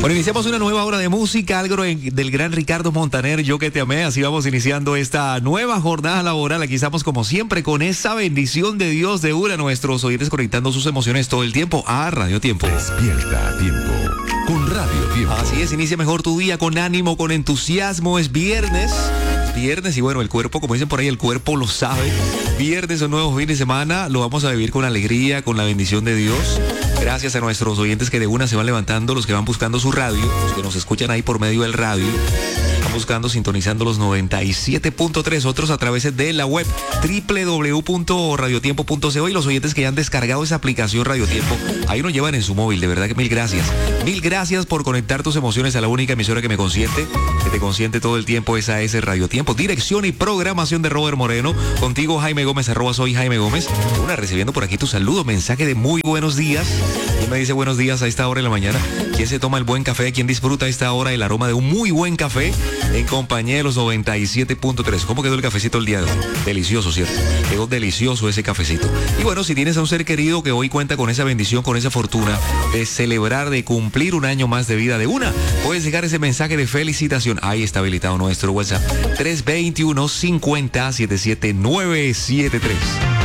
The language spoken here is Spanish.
Bueno, iniciamos una nueva hora de música, algo del gran Ricardo Montaner, Yo que te amé. Así vamos iniciando esta nueva jornada laboral. Aquí estamos como siempre con esa bendición de Dios de una a nuestros oyentes conectando sus emociones todo el tiempo a Radio Tiempo. Despierta a tiempo con Radio Tiempo. Así es, inicia mejor tu día con ánimo, con entusiasmo. Es viernes. Viernes y bueno, el cuerpo, como dicen por ahí, el cuerpo lo sabe. Viernes, un nuevo fin de semana, lo vamos a vivir con alegría, con la bendición de Dios. Gracias a nuestros oyentes que de una se van levantando, los que van buscando su radio, los que nos escuchan ahí por medio del radio. Están buscando, sintonizando los 97.3, otros a través de la web www.radiotiempo.co y los oyentes que ya han descargado esa aplicación Radio Tiempo, ahí nos llevan en su móvil, de verdad que mil gracias. Mil gracias por conectar tus emociones a la única emisora que me consiente, que te consiente todo el tiempo, esa es Radio Tiempo. Dirección y programación de Robert Moreno, contigo Jaime Gómez, @soy Jaime Gómez. Una recibiendo por aquí tu saludo, mensaje de muy buenos días. ¿Quién me dice buenos días a esta hora de la mañana? ¿Quién se toma el buen café? ¿Quién disfruta a esta hora el aroma de un muy buen café? En compañía de los 97.3. ¿Cómo quedó el cafecito el día de hoy? Delicioso, ¿cierto? Quedó delicioso ese cafecito. Y bueno, si tienes a un ser querido que hoy cuenta con esa bendición, con esa fortuna de celebrar, de cumplir un año más de vida de una, puedes dejar ese mensaje de felicitación. Ahí está habilitado nuestro WhatsApp. 321-50-77973.